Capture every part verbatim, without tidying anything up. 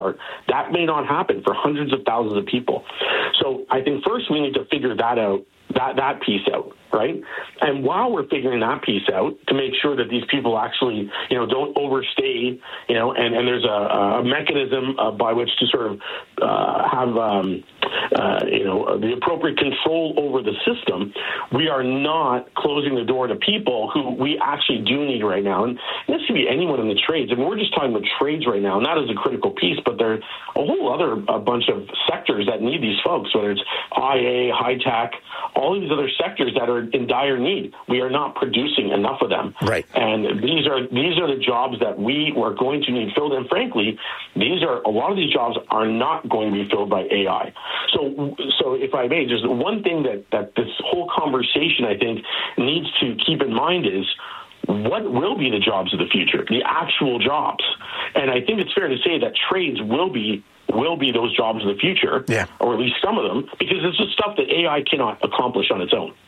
That may not happen for hundreds of thousands of people. So I think first we need to figure that out, that, that piece out, right? And while we're figuring that piece out, to make sure that these people actually, you know, don't overstay, you know, and, and there's a, a mechanism uh, by which to sort of uh, have, um, uh, you know, the appropriate control over the system, we are not closing the door to people who we actually do need right now. And this could be anyone in the trades. I mean, we're just talking about trades right now, and that is a critical piece, but there are a whole other a bunch of sectors that need these folks, whether it's I A, high tech, all these other sectors that are in dire need. We are not producing enough of them. Right. And these are these are the jobs that we are going to need filled. And frankly, these are a lot of these jobs are not going to be filled by A I. So so if I may, just one thing that, that this whole conversation, I think, needs to keep in mind is what will be the jobs of the future, the actual jobs. And I think it's fair to say that trades will be will be those jobs of the future, yeah. or at least some of them, because it's just stuff that A I cannot accomplish on its own.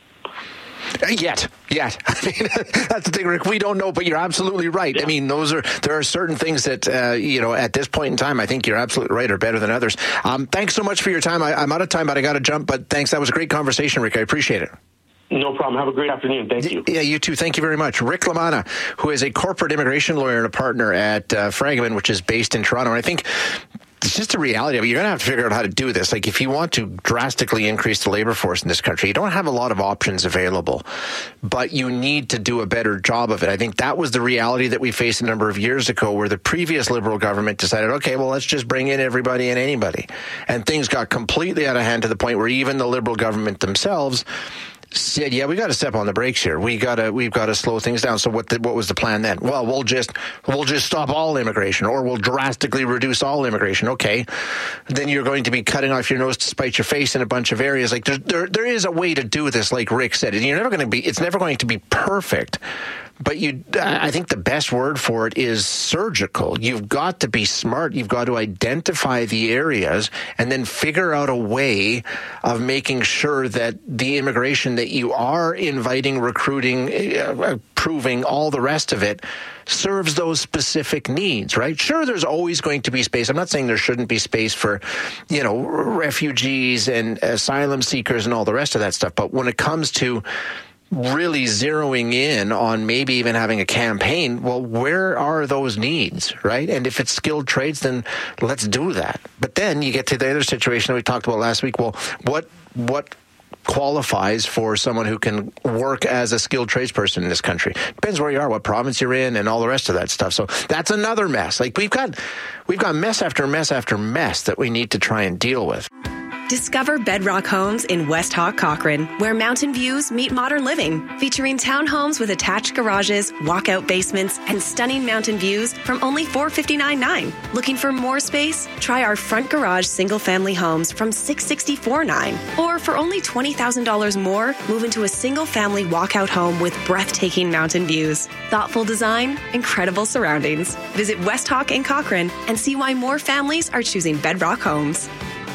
Yet, yet. I mean, that's the thing, Rick. We don't know, but you're absolutely right. Yeah. I mean, those are there are certain things that uh, you know at this point in time, I think you're absolutely right, are better than others. Um, thanks so much for your time. I, I'm out of time, but I got to jump. But thanks. That was a great conversation, Rick. I appreciate it. No problem. Have a great afternoon. Thank you. Yeah, you too. Thank you very much. Rick Lamanna, who is a corporate immigration lawyer and a partner at uh, Fragment, which is based in Toronto. And I think it's just a reality of it. You're going to have to figure out how to do this. Like, if you want to drastically increase the labor force in this country, you don't have a lot of options available, but you need to do a better job of it. I think that was the reality that we faced a number of years ago, where the previous Liberal government decided, okay, well, let's just bring in everybody and anybody. And things got completely out of hand to the point where even the Liberal government themselves said, yeah, we got to step on the brakes here. We got to, we've got to slow things down. So what the, what was the plan then? Well, we'll just, we'll just stop all immigration, or we'll drastically reduce all immigration. Okay. Then you're going to be cutting off your nose to spite your face in a bunch of areas. Like there, there, there is a way to do this, like Rick said. And you're never going to be, it's never going to be perfect. But you, I think the best word for it is surgical. You've got to be smart. You've got to identify the areas and then figure out a way of making sure that the immigration that you are inviting, recruiting, uh, approving, all the rest of it serves those specific needs, right? Sure, there's always going to be space. I'm not saying there shouldn't be space for, you know, refugees and asylum seekers and all the rest of that stuff. But when it comes to really zeroing in on maybe even having a campaign, well, where are those needs, right? And if it's skilled trades, then let's do that. But then you get to the other situation that we talked about last week. Well, what what qualifies for someone who can work as a skilled tradesperson in this country? Depends where you are, what province you're in, and all the rest of that stuff. So that's another mess. Like we've got we've got mess after mess after mess that we need to try and deal with. Discover Bedrock Homes in West Hawk, Cochrane, where mountain views meet modern living. Featuring townhomes with attached garages, walkout basements, and stunning mountain views from only four hundred fifty-nine dollars and nine cents. Looking for more space? Try our front garage single-family homes from six hundred sixty-four dollars and nine cents. Or for only twenty thousand dollars more, move into a single-family walkout home with breathtaking mountain views. Thoughtful design, incredible surroundings. Visit West Hawk in Cochrane and see why more families are choosing Bedrock Homes.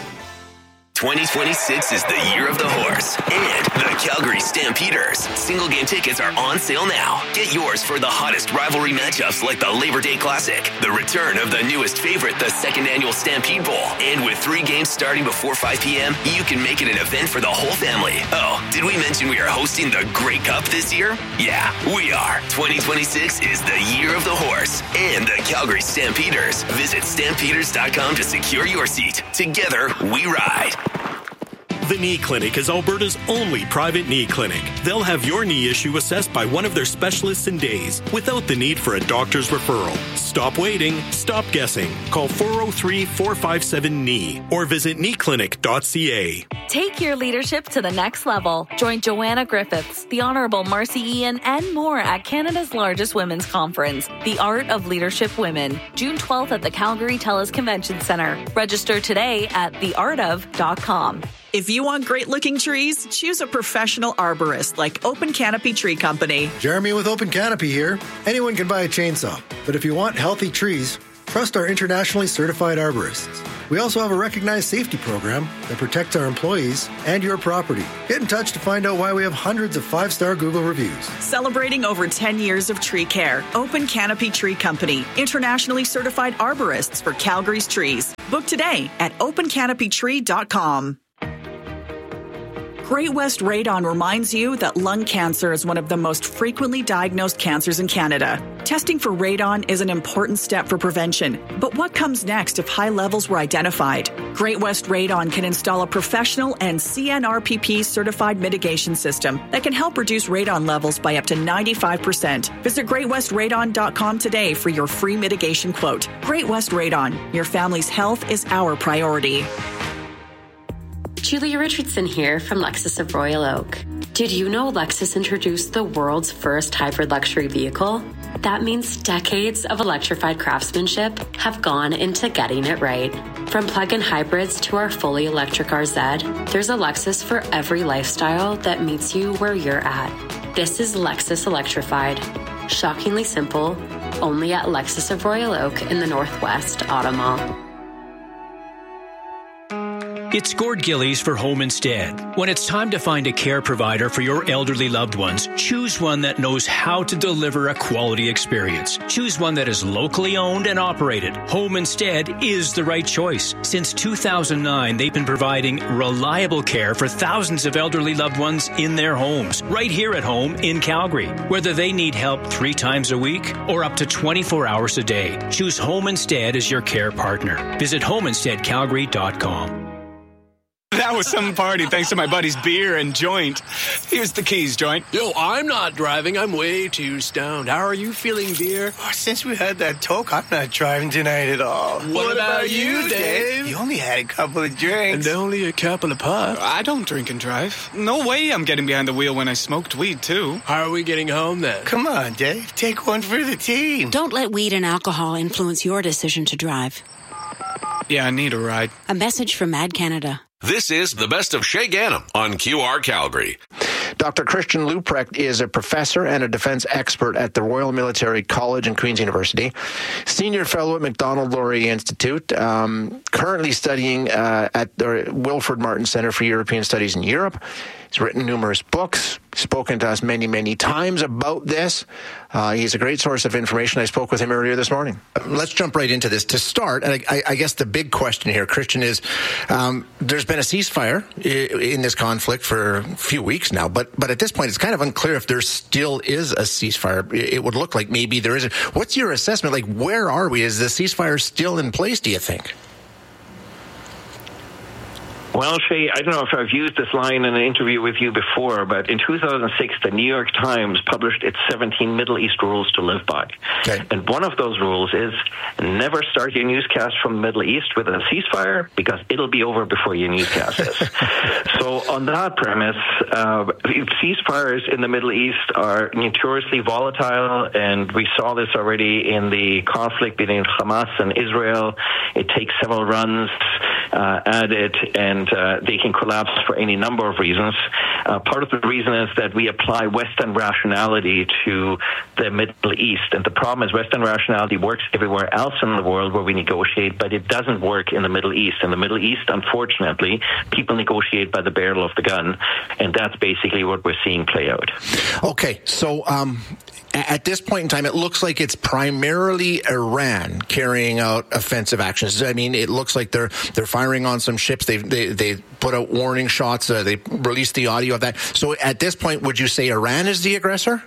twenty twenty-six is the year of the horse and the Calgary Stampeders. Single game tickets are on sale now. Get yours for the hottest rivalry matchups like the Labor Day Classic, the return of the newest favorite, the second annual Stampede Bowl. And with three games starting before five p.m., you can make it an event for the whole family. Oh, did we mention we are hosting the Grey Cup this year? Yeah, we are. twenty twenty-six is the year of the horse and the Calgary Stampeders. Visit stampeders dot com to secure your seat. Together, we ride. The Knee Clinic is Alberta's only private knee clinic. They'll have your knee issue assessed by one of their specialists in days without the need for a doctor's referral. Stop waiting. Stop guessing. Call four oh three, four five seven, K N E E or visit knee clinic dot c a. Take your leadership to the next level. Join Joanna Griffiths, the Honourable Marcy Ian, and more at Canada's largest women's conference, The Art of Leadership Women, June twelfth at the Calgary TELUS Convention Centre. Register today at the art of dot com. If you want great-looking trees, choose a professional arborist like Open Canopy Tree Company. Jeremy with Open Canopy here. Anyone can buy a chainsaw, but if you want healthy trees, trust our internationally certified arborists. We also have a recognized safety program that protects our employees and your property. Get in touch to find out why we have hundreds of five-star Google reviews. Celebrating over ten years of tree care. Open Canopy Tree Company, internationally certified arborists for Calgary's trees. Book today at open canopy tree dot com. Great West Radon reminds you that lung cancer is one of the most frequently diagnosed cancers in Canada. Testing for radon is an important step for prevention. But what comes next if high levels were identified? Great West Radon can install a professional and C N R P P certified mitigation system that can help reduce radon levels by up to ninety-five percent. Visit great west radon dot com today for your free mitigation quote. Great West Radon, your family's health is our priority. Julia Richardson here from Lexus of Royal Oak. Did you know Lexus introduced the world's first hybrid luxury vehicle? That means decades of electrified craftsmanship have gone into getting it right. From plug-in hybrids to our fully electric R Z, there's a Lexus for every lifestyle that meets you where you're at. This is Lexus Electrified. Shockingly simple, only at Lexus of Royal Oak in the Northwest Auto Mall. It's Gord Gillies for Home Instead. When it's time to find a care provider for your elderly loved ones, choose one that knows how to deliver a quality experience. Choose one that is locally owned and operated. Home Instead is the right choice. Since two thousand nine, they've been providing reliable care for thousands of elderly loved ones in their homes, right here at home in Calgary. Whether they need help three times a week or up to twenty-four hours a day, choose Home Instead as your care partner. Visit home instead calgary dot com. That was some party thanks to my buddy's beer and joint. Here's the keys, joint. Yo, I'm not driving. I'm way too stoned. How are you feeling, beer? Oh, since we had that talk, I'm not driving tonight at all. What, what about, about you, Dave? You only had a couple of drinks. And only a couple of puffs. I don't drink and drive. No way I'm getting behind the wheel when I smoked weed, too. How are we getting home, then? Come on, Dave. Take one for the team. Don't let weed and alcohol influence your decision to drive. Yeah, I need a ride. A message from Mad Canada. This is the best of Shay Gannam on Q R Calgary. Doctor Christian Leuprecht is a professor and a defense expert at the Royal Military College and Queen's University, senior fellow at Macdonald-Laurier Institute, um, currently studying uh, at the Wilfrid Martin Center for European Studies in Europe. He's written numerous books, spoken to us many, many times about this. Uh, he's a great source of information. I spoke with him earlier this morning. Let's jump right into this. To start, and I, I guess the big question here, Christian, is um, there's been a ceasefire in this conflict for a few weeks now, but but at this point, it's kind of unclear if there still is a ceasefire. It would look like maybe there isn't. What's your assessment? Like, where are we? Is the ceasefire still in place, do you think? Well, Shay, I don't know if I've used this line in an interview with you before, but in two thousand six, the New York Times published its seventeen Middle East rules to live by. Okay. And one of those rules is never start your newscast from the Middle East with a ceasefire, because it'll be over before your newscast is. So on that premise, uh, ceasefires in the Middle East are notoriously volatile, and we saw this already in the conflict between Hamas and Israel. It takes several runs uh, at it, and uh, they can collapse for any number of reasons. Uh, part of the reason is that we apply Western rationality to the Middle East, and the problem is Western rationality works everywhere else in the world where we negotiate, but it doesn't work in the Middle East. In the Middle East, unfortunately, people negotiate by the barrel of the gun, and that's basically what we're seeing play out. Okay, so um, at this point in time, it looks like it's primarily Iran carrying out offensive actions. I mean, it looks like they're they're firing on some ships. They they they put out warning shots. Uh, they released the audio of that. So at this point, would you say Iran is the aggressor?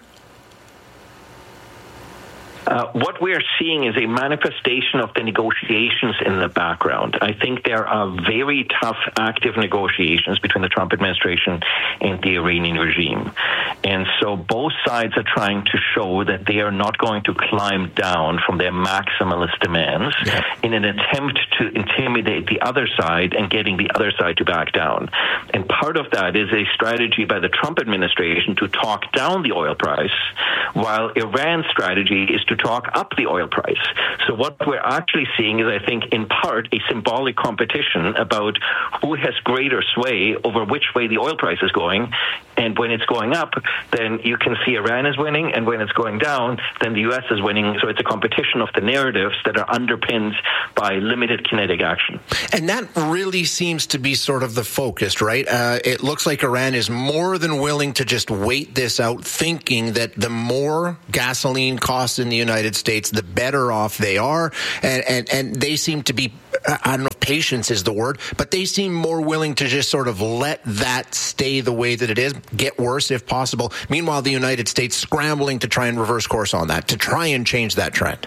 Uh, what we are seeing is a manifestation of the negotiations in the background. I think there are very tough, active negotiations between the Trump administration and the Iranian regime. And so both sides are trying to show that they are not going to climb down from their maximalist demands yeah. in an attempt to intimidate the other side and getting the other side to back down. And part of that is a strategy by the Trump administration to talk down the oil price, while Iran's strategy is to talk up the oil price. So what we're actually seeing is, I think, in part, a symbolic competition about who has greater sway over which way the oil price is going. And when it's going up, then you can see Iran is winning, and when it's going down, then the U S is winning. So it's a competition of the narratives that are underpinned by limited kinetic action. And that really seems to be sort of the focus, right? Uh, it looks like Iran is more than willing to just wait this out, thinking that the more gasoline costs in the United States, the better off they are. And, and, and they seem to be, I don't know if patience is the word, but they seem more willing to just sort of let that stay the way that it is, get worse if possible. Meanwhile, the United States scrambling to try and reverse course on that, to try and change that trend.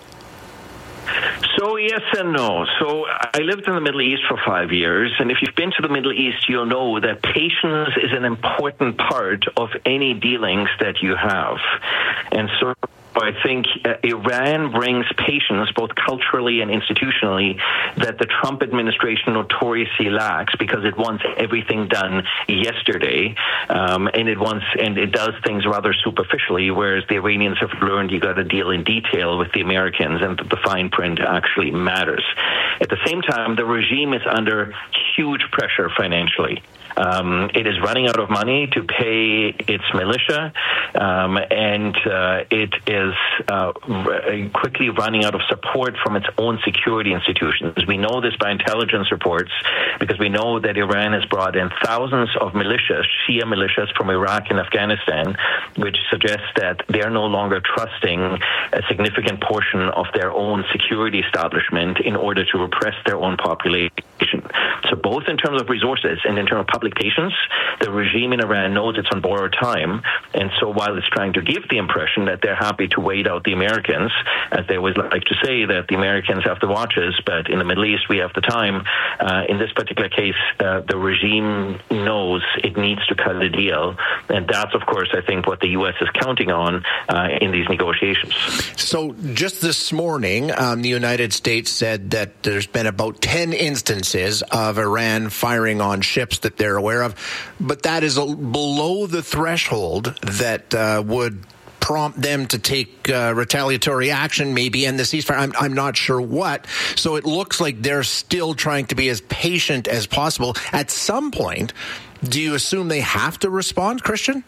So yes and no. So I lived in the Middle East for five years, and if you've been to the Middle East, you'll know that patience is an important part of any dealings that you have. And so I think uh, Iran brings patience, both culturally and institutionally, that the Trump administration notoriously lacks, because it wants everything done yesterday, um, and it wants and it does things rather superficially. Whereas the Iranians have learned you got to deal in detail with the Americans, and that the fine print actually matters. At the same time, the regime is under huge pressure financially. Um, it is running out of money to pay its militia, um, and uh, it is uh, r- quickly running out of support from its own security institutions. We know this by intelligence reports, because we know that Iran has brought in thousands of militias, Shia militias from Iraq and Afghanistan, which suggests that they are no longer trusting a significant portion of their own security establishment in order to repress their own population. So both in terms of resources and in terms of public patience, the regime in Iran knows it's on borrowed time. And so while it's trying to give the impression that they're happy to wait out the Americans, as they always like to say that the Americans have the watches, but in the Middle East we have the time, uh, in this particular case, uh, the regime knows it needs to cut a deal. And that's, of course, I think what the U S is counting on uh, in these negotiations. So just this morning, um, the United States said that there's been about ten instances of Iran firing on ships that they're aware of, but that is a, below the threshold that uh, would prompt them to take uh, retaliatory action, maybe end the ceasefire. I'm, I'm not sure what. So it looks like they're still trying to be as patient as possible. At some point, do you assume they have to respond, Christian?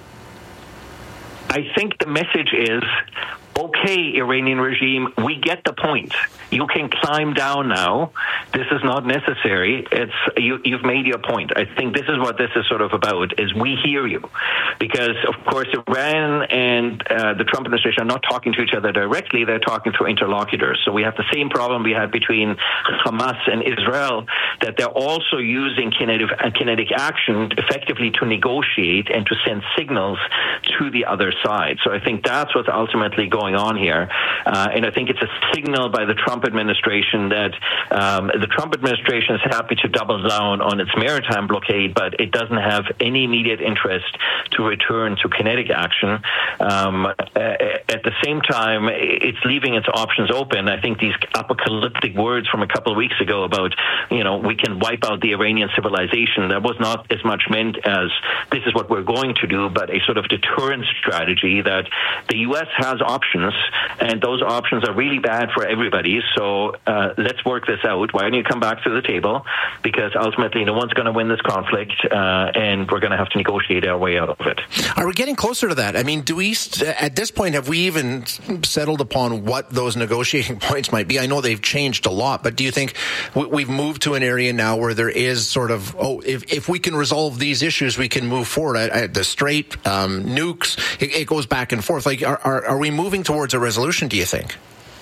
I think the message is, okay, Iranian regime, we get the point. You can climb down now. This is not necessary. It's you, you've made your point. I think this is what this is sort of about, is we hear you. Because, of course, Iran and uh, the Trump administration are not talking to each other directly. They're talking through interlocutors. So we have the same problem we had between Hamas and Israel, that they're also using kinetic, uh, kinetic action effectively to negotiate and to send signals to the other side. So I think that's what's ultimately going on here. Uh, and I think it's a signal by the Trump administration that um, the Trump administration is happy to double down on its maritime blockade, but it doesn't have any immediate interest to return to kinetic action. Um, at the same time, it's leaving its options open. I think these apocalyptic words from a couple of weeks ago about, you know, we can wipe out the Iranian civilization, that was not as much meant as this is what we're going to do, but a sort of deterrence strategy that the U S has options, and those options are really bad for everybody. So uh, let's work this out. Why don't you come back to the table? Because ultimately, no one's going to win this conflict, uh, and we're going to have to negotiate our way out of it. Are we getting closer to that? I mean, do we, at this point, have we even settled upon what those negotiating points might be? I know they've changed a lot, but do you think we've moved to an area now where there is sort of, oh, if, if we can resolve these issues, we can move forward? I, I, the Strait, um, nukes, it, it goes back and forth. Like, are, are, are we moving towards a resolution, do you think?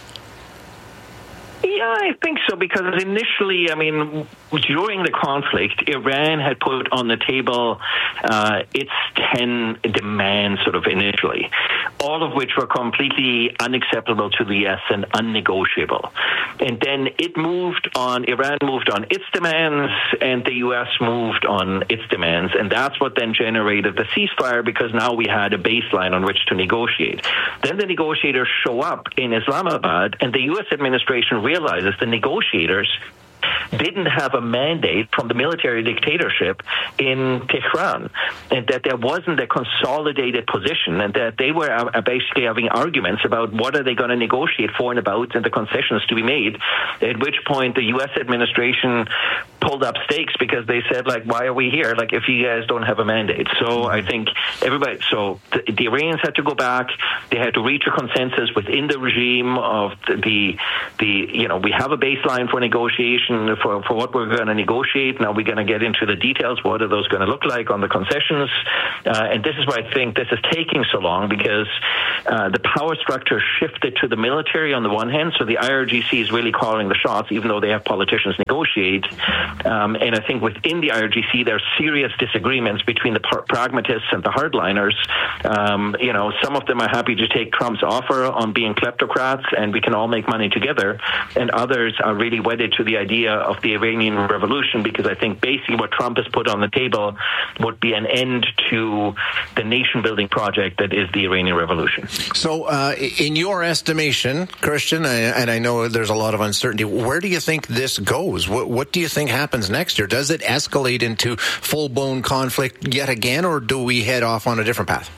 Yeah, I think so, because initially, I mean, during the conflict, Iran had put on the table uh, its ten demands sort of initially, all of which were completely unacceptable to the U S and unnegotiable. And then it moved on, Iran moved on its demands, and the U S moved on its demands. And that's what then generated the ceasefire, because now we had a baseline on which to negotiate. Then the negotiators show up in Islamabad, and the U S administration realizes the negotiators didn't have a mandate from the military dictatorship in Tehran, and that there wasn't a consolidated position, and that they were uh, basically having arguments about what are they going to negotiate for and about, and the concessions to be made, at which point the U S administration pulled up stakes because they said, like, why are we here? Like, if you guys don't have a mandate. So I think everybody, so the, the Iranians had to go back. They had to reach a consensus within the regime of the, the, you know, we have a baseline for negotiation for, for what we're going to negotiate. Now we're going to get into the details. What are those going to look like on the concessions? Uh, and this is why I think this is taking so long, because uh, the power structure shifted to the military on the one hand. So the I R G C is really calling the shots, even though they have politicians negotiate. Um, and I think within the I R G C, there are serious disagreements between the par- pragmatists and the hardliners. Um, you know, some of them are happy to take Trump's offer on being kleptocrats and we can all make money together. And others are really wedded to the idea of the Iranian Revolution, because I think basically what Trump has put on the table would be an end to the nation-building project that is the Iranian Revolution. So, uh, in your estimation, Christian, and I know there's a lot of uncertainty, where do you think this goes? What, what do you think happens next year? Does it escalate into full-blown conflict yet again, or do we head off on a different path?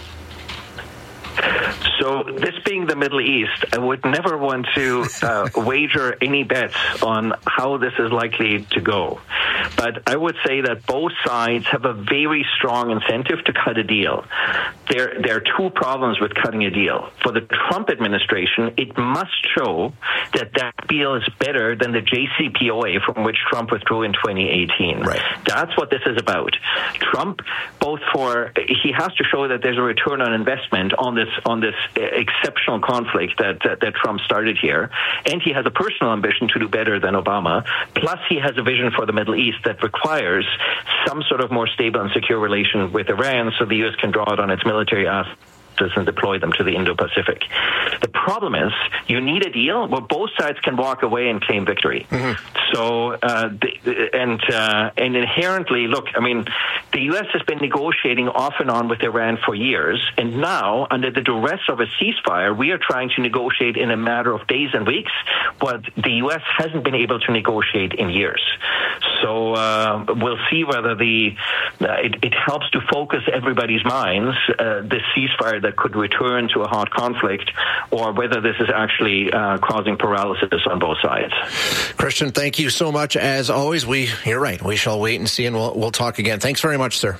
So this being the Middle East, I would never want to uh, wager any bets on how this is likely to go. But I would say that both sides have a very strong incentive to cut a deal. There, there are two problems with cutting a deal. For the Trump administration, it must show that that deal is better than the J C P O A from which Trump withdrew in twenty eighteen. Right. That's what this is about. Trump, both for, he has to show that there's a return on investment on this on this exceptional conflict that, that that Trump started here, and he has a personal ambition to do better than Obama. Plus, he has a vision for the Middle East that requires some sort of more stable and secure relation with Iran, so the U S can draw it on its military assets and deploy them to the Indo-Pacific. The problem is you need a deal where both sides can walk away and claim victory. Mm-hmm. So, uh, the, and uh, and inherently, look, I mean, the U S has been negotiating off and on with Iran for years, and now, under the duress of a ceasefire, we are trying to negotiate in a matter of days and weeks what the U S hasn't been able to negotiate in years. So uh, we'll see whether the uh, it, it helps to focus everybody's minds, uh, the ceasefire that could return to a hot conflict, or whether this is actually uh, causing paralysis on both sides. Christian, thank you so much. As always, we you're right. We shall wait and see, and we'll we'll talk again. Thanks very much, sir.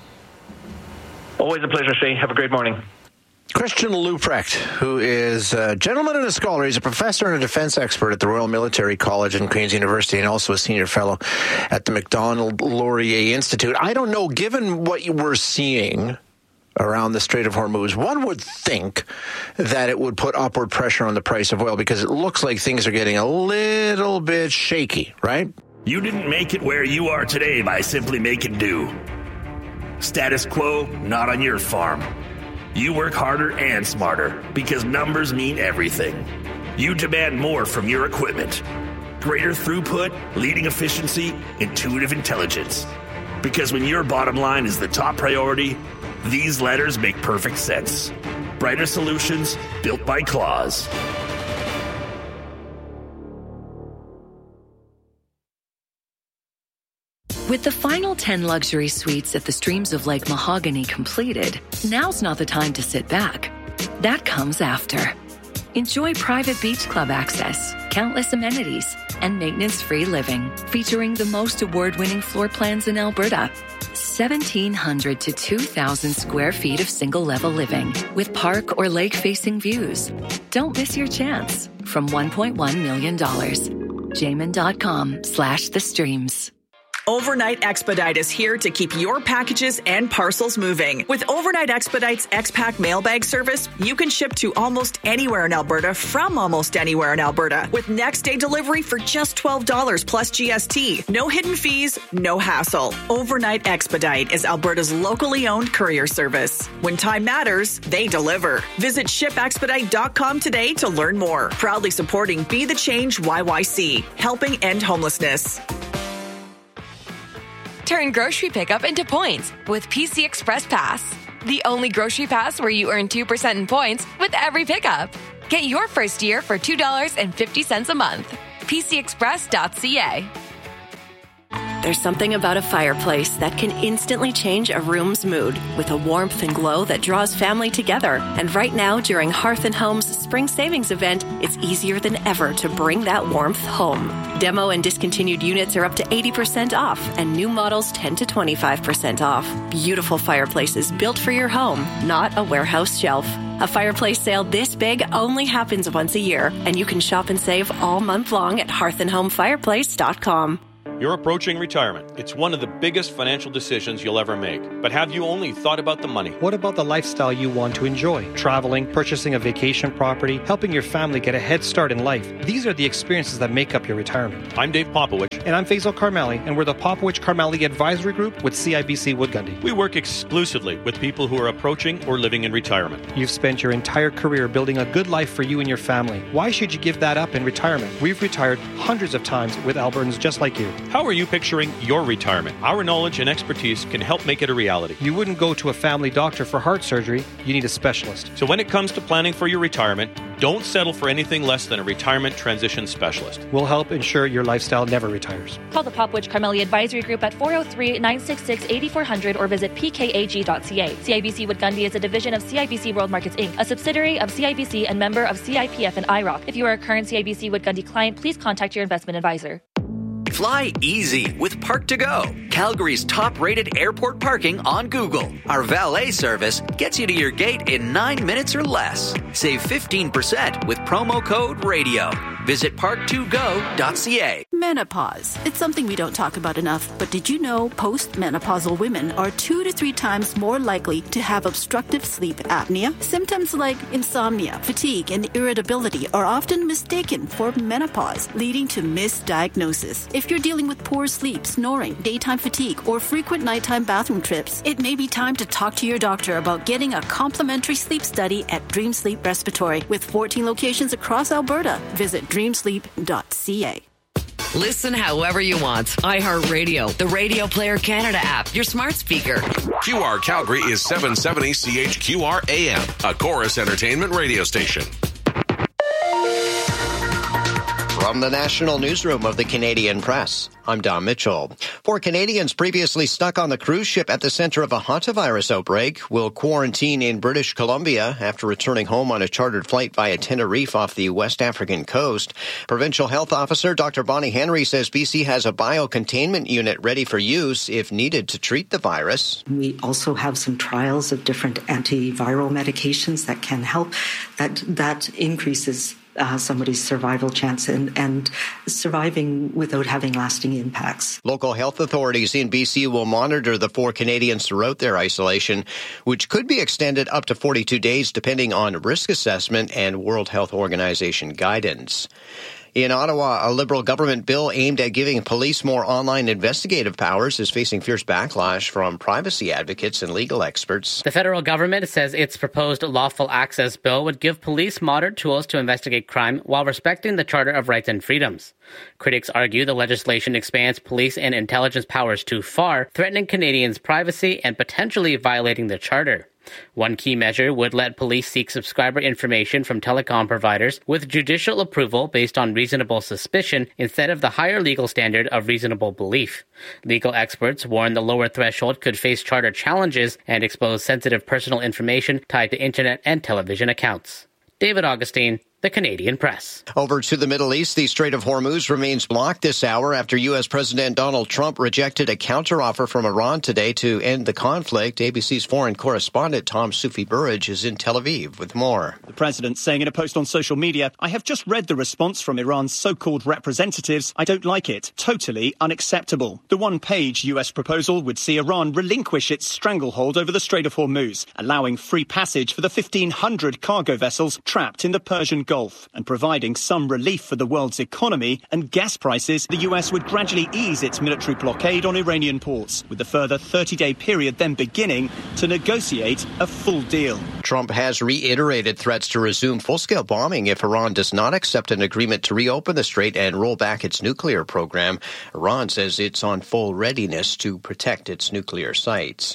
Always a pleasure, Shay. Have a great morning. Christian Leuprecht, who is a gentleman and a scholar. He's a professor and a defense expert at the Royal Military College and Queen's University, and also a senior fellow at the Macdonald Laurier Institute. I don't know, given what you were seeing around the Strait of Hormuz, one would think that it would put upward pressure on the price of oil, because it looks like things are getting a little bit shaky, right? You didn't make it where you are today by simply making do. Status quo, not on your farm. You work harder and smarter, because numbers mean everything. You demand more from your equipment. Greater throughput, leading efficiency, intuitive intelligence. Because when your bottom line is the top priority, these letters make perfect sense. Brighter solutions, built by Claws. With the final ten luxury suites at the Streams of Lake Mahogany completed, now's not the time to sit back. That comes after. Enjoy private beach club access, countless amenities, and maintenance-free living, featuring the most award-winning floor plans in Alberta. seventeen hundred to two thousand square feet of single-level living with park or lake-facing views. Don't miss your chance. From one point one million dollars. Jamin.com slash the streams. Overnight Expedite is here to keep your packages and parcels moving. With Overnight Expedite's X-Pack mailbag service, you can ship to almost anywhere in Alberta from almost anywhere in Alberta with next-day delivery for just twelve dollars plus G S T. No hidden fees, no hassle. Overnight Expedite is Alberta's locally owned courier service. When time matters, they deliver. Visit ship expedite dot com today to learn more. Proudly supporting Be the Change Y Y C, helping end homelessness. Turn grocery pickup into points with P C Express Pass. The only grocery pass where you earn two percent in points with every pickup. Get your first year for two dollars and fifty cents a month. P C express dot C A. There's something about a fireplace that can instantly change a room's mood with a warmth and glow that draws family together. And right now, during Hearth and Home's Spring Savings event, it's easier than ever to bring that warmth home. Demo and discontinued units are up to eighty percent off, and new models ten to twenty-five percent off. Beautiful fireplaces built for your home, not a warehouse shelf. A fireplace sale this big only happens once a year, and you can shop and save all month long at hearth and home fireplace dot com. You're approaching retirement. It's one of the biggest financial decisions you'll ever make. But have you only thought about the money? What about the lifestyle you want to enjoy? Traveling, purchasing a vacation property, helping your family get a head start in life. These are the experiences that make up your retirement. I'm Dave Popowich. And I'm Faisal Karmali, and we're the Popowich Karmali Advisory Group with C I B C Wood Gundy. We work exclusively with people who are approaching or living in retirement. You've spent your entire career building a good life for you and your family. Why should you give that up in retirement? We've retired hundreds of times with Albertans just like you. How are you picturing your retirement? Our knowledge and expertise can help make it a reality. You wouldn't go to a family doctor for heart surgery. You need a specialist. So when it comes to planning for your retirement, don't settle for anything less than a retirement transition specialist. We'll help ensure your lifestyle never retires. Call the Popowich Karmali Advisory Group at four oh three, nine six six, eight four zero zero or visit p k a g dot c a. C I B C Wood Gundy is a division of C I B C World Markets Incorporated, a subsidiary of C I B C and member of C I P F and I R O C. If you are a current C I B C Wood Gundy client, please contact your investment advisor. Fly easy with Park to Go, Calgary's top-rated airport parking on Google. Our valet service gets you to your gate in nine minutes or less. Save fifteen percent with promo code RADIO. Visit park to go dot c a. Menopause. It's something we don't talk about enough, but did you know postmenopausal women are two to three times more likely to have obstructive sleep apnea? Symptoms like insomnia, fatigue, and irritability are often mistaken for menopause, leading to misdiagnosis. If you're dealing with poor sleep, snoring, daytime fatigue, or frequent nighttime bathroom trips, it may be time to talk to your doctor about getting a complimentary sleep study at Dream Sleep Respiratory. With fourteen locations across Alberta, visit dream sleep dot c a. Listen however you want. iHeartRadio, the Radio Player Canada app, your smart speaker. Q R Calgary is seven seventy C H Q R A M, a Chorus Entertainment radio station. From the National Newsroom of the Canadian Press, I'm Don Mitchell. Four Canadians previously stuck on the cruise ship at the center of a hantavirus outbreak will quarantine in British Columbia after returning home on a chartered flight via Tenerife off the West African coast. Provincial Health Officer Doctor Bonnie Henry says B C has a biocontainment unit ready for use if needed to treat the virus. We also have some trials of different antiviral medications that can help. That, that increases Uh, somebody's survival chance and, and surviving without having lasting impacts. Local health authorities in B C will monitor the four Canadians throughout their isolation, which could be extended up to forty-two days depending on risk assessment and World Health Organization guidance. In Ottawa, a Liberal government bill aimed at giving police more online investigative powers is facing fierce backlash from privacy advocates and legal experts. The federal government says its proposed lawful access bill would give police modern tools to investigate crime while respecting the Charter of Rights and Freedoms. Critics argue the legislation expands police and intelligence powers too far, threatening Canadians' privacy and potentially violating the Charter. One key measure would let police seek subscriber information from telecom providers with judicial approval based on reasonable suspicion instead of the higher legal standard of reasonable belief. Legal experts warn the lower threshold could face charter challenges and expose sensitive personal information tied to internet and television accounts. David Augustine, The Canadian Press. Over to the Middle East, the Strait of Hormuz remains blocked this hour after U S. President Donald Trump rejected a counteroffer from Iran today to end the conflict. A B C's foreign correspondent Tom Sufi-Burridge is in Tel Aviv with more. The president saying in a post on social media, "I have just read the response from Iran's so-called representatives. I don't like it. Totally unacceptable." The one-page U S proposal would see Iran relinquish its stranglehold over the Strait of Hormuz, allowing free passage for the fifteen hundred cargo vessels trapped in the Persian Gulf. And providing some relief for the world's economy and gas prices, the U S would gradually ease its military blockade on Iranian ports, with a further thirty-day period then beginning to negotiate a full deal. Trump has reiterated threats to resume full-scale bombing if Iran does not accept an agreement to reopen the strait and roll back its nuclear program. Iran says it's on full readiness to protect its nuclear sites.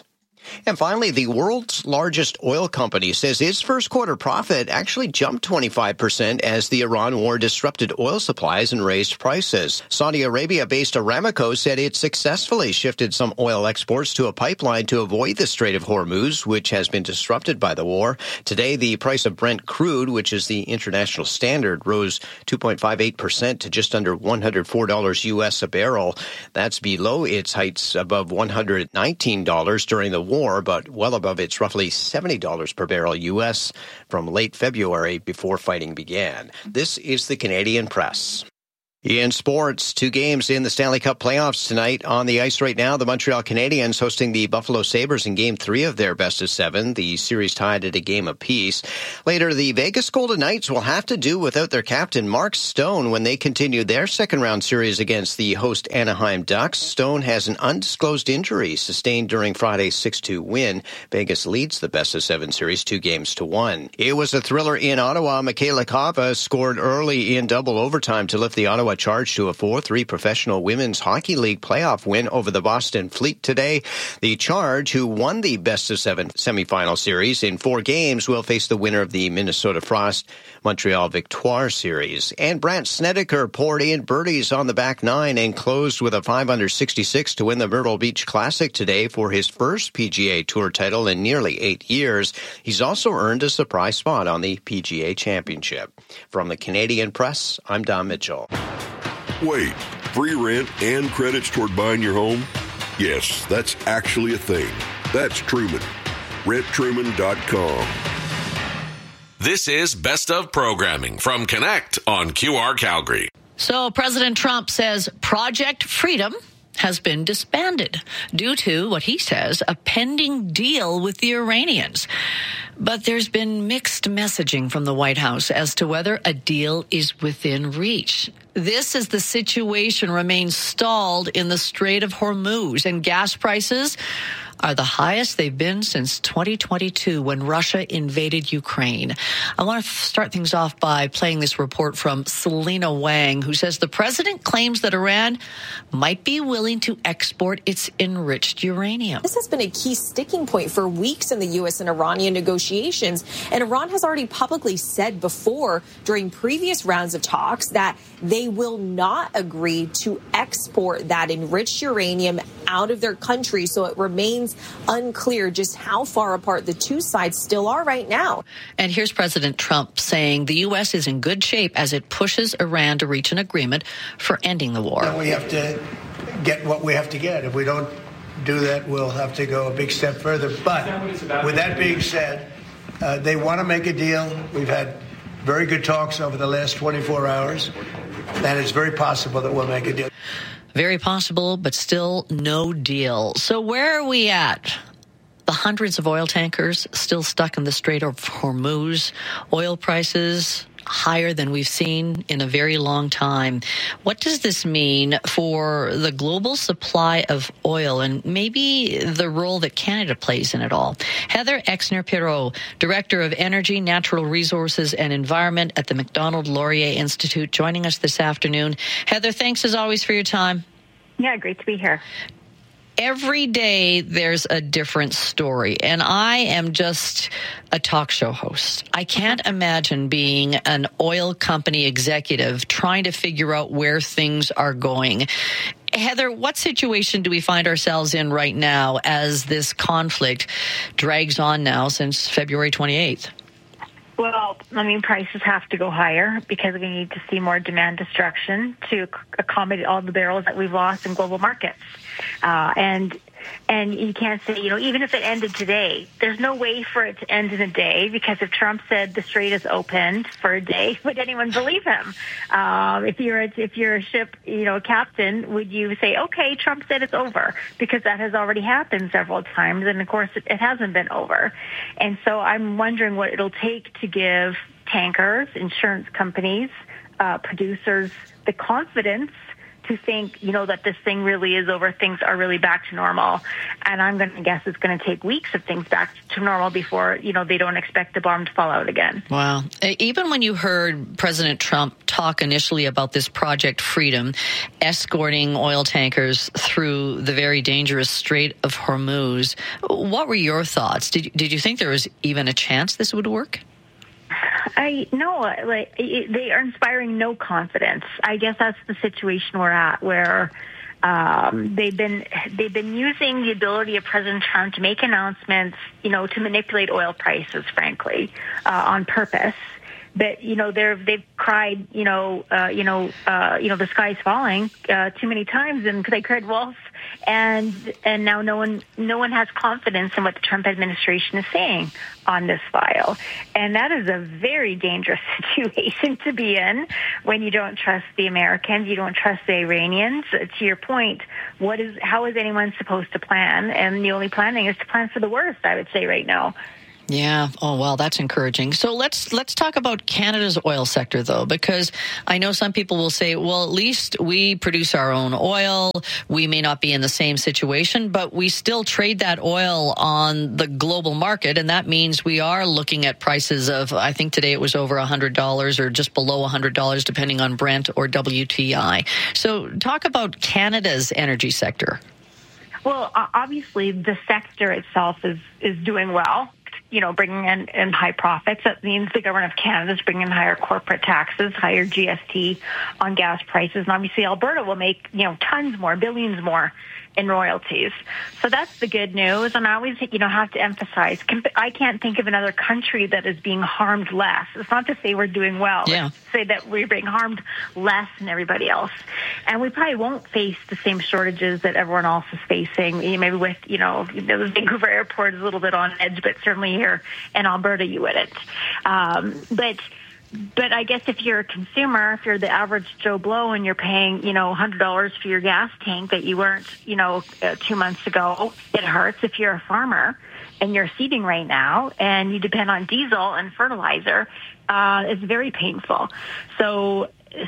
And finally, the world's largest oil company says its first quarter profit actually jumped twenty-five percent as the Iran war disrupted oil supplies and raised prices. Saudi Arabia-based Aramco said it successfully shifted some oil exports to a pipeline to avoid the Strait of Hormuz, which has been disrupted by the war. Today, the price of Brent crude, which is the international standard, rose two point five eight percent to just under one hundred four dollars U S a barrel. That's below its heights above one hundred nineteen dollars during the war, but well above its roughly seventy dollars per barrel U S from late February before fighting began. This is the Canadian Press. In sports, two games in the Stanley Cup playoffs tonight. On the ice right now, the Montreal Canadiens hosting the Buffalo Sabres in game three of their best of seven. The series tied at a game apiece. Later, the Vegas Golden Knights will have to do without their captain, Mark Stone, when they continue their second-round series against the host Anaheim Ducks. Stone has an undisclosed injury sustained during Friday's six two win. Vegas leads the best of seven series two games to one. It was a thriller in Ottawa. Michaela Kava scored early in double overtime to lift the Ottawa Charge to a four three Professional Women's Hockey League playoff win over the Boston Fleet today. The Charge, who won the best of seven semifinal series in four games, will face the winner of the Minnesota Frost Montreal Victoire series. And Brandt Snedeker poured in birdies on the back nine and closed with a five under sixty-six to win the Myrtle Beach Classic today for his first P G A Tour title in nearly eight years. He's also earned a surprise spot on the P G A Championship. From the Canadian Press, I'm Don Mitchell. Wait, free rent and credits toward buying your home? Yes, that's actually a thing. That's Truman. rent truman dot com. This is Best of Programming from Connect on Q R Calgary. So President Trump says Project Freedom has been disbanded due to what he says a pending deal with the Iranians. But there's been mixed messaging from the White House as to whether a deal is within reach. This as the situation remains stalled in the Strait of Hormuz, and gas prices are the highest they've been since twenty twenty-two when Russia invaded Ukraine. I want to start things off by playing this report from Selena Wang, who says the president claims that Iran might be willing to export its enriched uranium. This has been a key sticking point for weeks in the U S and Iranian negotiations, and Iran has already publicly said before during previous rounds of talks that they will not agree to export that enriched uranium out of their country, so it remains unclear just how far apart the two sides still are right now. And here's President Trump saying the U S is in good shape as it pushes Iran to reach an agreement for ending the war. And we have to get what we have to get. If we don't do that, we'll have to go a big step further. But with that being said, uh, they want to make a deal. We've had very good talks over the last twenty-four hours, and it's very possible that we'll make a deal. Very possible, but still no deal. So where are we at? The hundreds of oil tankers still stuck in the Strait of Hormuz. Oil prices higher than we've seen in a very long time. What does this mean for the global supply of oil and maybe the role that Canada plays in it all? Heather Exner-Pirot, Director of Energy, Natural Resources and Environment at the Macdonald-Laurier Institute, joining us this afternoon. Heather, thanks as always for your time. Yeah, great to be here. Every day there's a different story, and I am just a talk show host. I can't imagine being an oil company executive trying to figure out where things are going. Heather, what situation do we find ourselves in right now as this conflict drags on now since February twenty-eighth? Well, I mean, prices have to go higher because we need to see more demand destruction to accommodate all the barrels that we've lost in global markets. Uh, and and you can't say, you know, even if it ended today, there's no way for it to end in a day, because if Trump said the strait is opened for a day, would anyone believe him? Uh, if you're a, if you're a ship, you know, captain, would you say, okay, Trump said it's over? Because that has already happened several times, and of course it, it hasn't been over. And so I'm wondering what it'll take to give tankers, insurance companies, uh, producers the confidence to think, you know, that this thing really is over, things are really back to normal. And I'm going to guess it's going to take weeks of things back to normal before, you know, they don't expect the bomb to fall out again. Wow. Even when you heard President Trump talk initially about this Project Freedom, escorting oil tankers through the very dangerous Strait of Hormuz, what were your thoughts? Did, did you think there was even a chance this would work? I no, like it, they are inspiring no confidence. I guess that's the situation we're at, where um, they've been they've been using the ability of President Trump to make announcements, you know, to manipulate oil prices, frankly, uh, on purpose. But you know, they're they've cried, you know, uh, you know, uh, you know, the sky's falling uh, too many times, and they cried wolf. And and now no one no one has confidence in what the Trump administration is saying on this file. And that is a very dangerous situation to be in when you don't trust the Americans, you don't trust the Iranians. To your point, what is how is anyone supposed to plan? And the only planning is to plan for the worst, I would say right now. Yeah. Oh, well, that's encouraging. So let's let's talk about Canada's oil sector, though, because I know some people will say, well, at least we produce our own oil. We may not be in the same situation, but we still trade that oil on the global market. And that means we are looking at prices of, I think today it was over one hundred dollars or just below one hundred dollars, depending on Brent or W T I. So talk about Canada's energy sector. Well, obviously, the sector itself is, is doing well. You know, bringing in, in high profits. That means the government of Canada is bringing in higher corporate taxes, higher G S T on gas prices. And obviously Alberta will make, you know, tons more, billions more in royalties. So that's the good news. And I always, you know, have to emphasize, I can't think of another country that is being harmed less. It's not to say we're doing well. Yeah. It's to say that we're being harmed less than everybody else. And we probably won't face the same shortages that everyone else is facing. Maybe with, you know, the Vancouver airport is a little bit on edge, but certainly here in Alberta you wouldn't. Um, but But I guess if you're a consumer, if you're the average Joe Blow and you're paying, you know, one hundred dollars for your gas tank that you weren't, you know, uh, two months ago, it hurts. If you're a farmer and you're seeding right now and you depend on diesel and fertilizer, uh, it's very painful. So,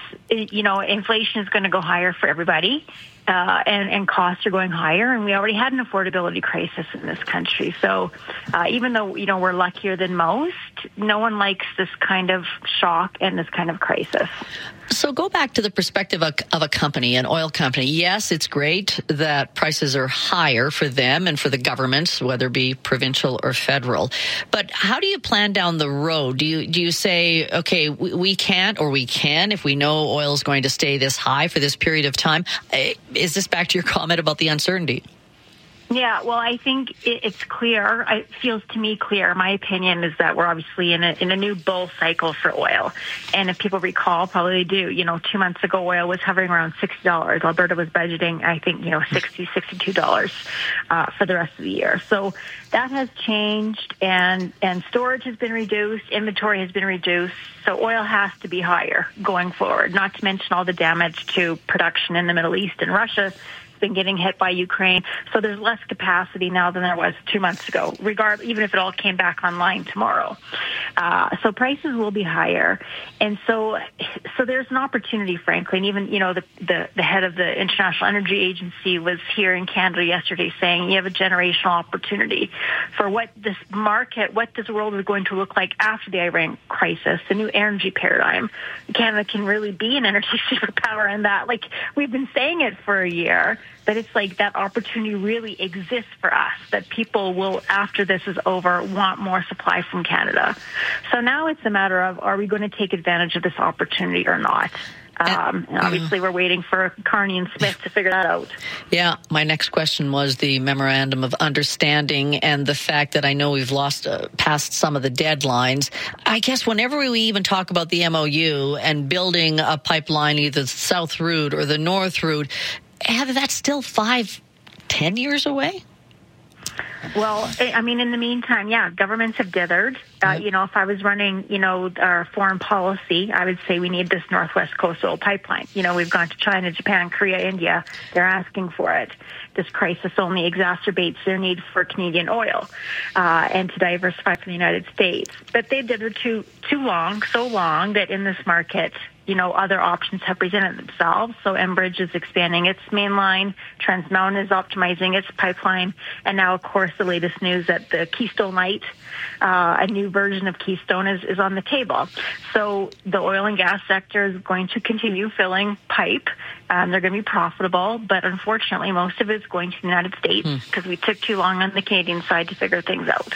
you know, inflation is going to go higher for everybody. Uh, and, and costs are going higher, and we already had an affordability crisis in this country. So uh, even though, you know, we're luckier than most, no one likes this kind of shock and this kind of crisis. So go back to the perspective of, of a company, an oil company. Yes, it's great that prices are higher for them and for the governments, whether it be provincial or federal. But how do you plan down the road? Do you do you say, okay, we, we can't or we can if we know oil is going to stay this high for this period of time? Is this back to your comment about the uncertainty? Yeah, well, I think it's clear. It feels to me clear. My opinion is that we're obviously in a, in a new bull cycle for oil. And if people recall, probably do, you know, two months ago, oil was hovering around sixty dollars. Alberta was budgeting, I think, you know, sixty dollars, sixty-two dollars uh, for the rest of the year. So that has changed, and, and storage has been reduced, inventory has been reduced. So oil has to be higher going forward, not to mention all the damage to production in the Middle East and Russia been getting hit by Ukraine. So there's less capacity now than there was two months ago, regardless, even if it all came back online tomorrow. Uh, so prices will be higher. And so so there's an opportunity, frankly. And even, you know, the, the, the head of the International Energy Agency was here in Canada yesterday saying you have a generational opportunity for what this market, what this world is going to look like after the Iran crisis, the new energy paradigm. Canada can really be an energy superpower in that. Like, we've been saying it for a year. But it's like that opportunity really exists for us, that people will, after this is over, want more supply from Canada. So now it's a matter of, are we going to take advantage of this opportunity or not? Um, and obviously, we're waiting for Carney and Smith to figure that out. Yeah, my next question was the Memorandum of Understanding and the fact that I know we've lost uh, past some of the deadlines. I guess whenever we even talk about the M O U and building a pipeline, either the South Route or the North Route, Heather, that's still five, ten years away? Well, I mean, in the meantime, yeah, governments have dithered. Uh, you know, if I was running, you know, our foreign policy, I would say we need this Northwest Coastal Pipeline. You know, we've gone to China, Japan, Korea, India. They're asking for it. This crisis only exacerbates their need for Canadian oil uh, and to diversify from the United States. But they've dithered too, too long, so long that in this market, you know, other options have presented themselves. So Enbridge is expanding its main line, Trans Mountain is optimizing its pipeline, and now, of course, the latest news that the Keystone Light, uh, a new version of Keystone, is, is on the table. So the oil and gas sector is going to continue filling pipe. Um, they're going to be profitable, but unfortunately, most of it's going to the United States because hmm. we took too long on the Canadian side to figure things out.